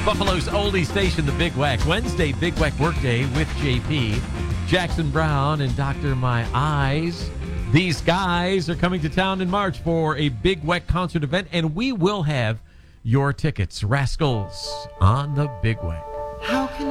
Buffalo's oldie station, the Big Wack. Wednesday, Big Wack Workday with JP, Jackson Brown, and Dr. My Eyes. These guys are coming to town in March for a Big Wack concert event, and we will have your tickets. Rascals on the Big Wack. How can